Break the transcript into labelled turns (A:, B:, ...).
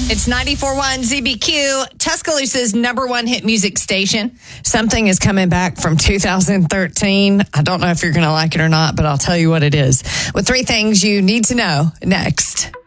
A: It's 94.1 ZBQ, Tuscaloosa's number one hit music station. Something is coming back from 2013. I don't know if you're going to like it or not, but I'll tell you what it is. With three things you need to know next.